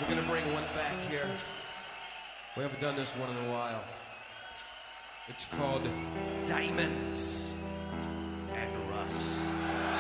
We're gonna bring one back here. We haven't done this one in a while. It's called Diamonds and Rust.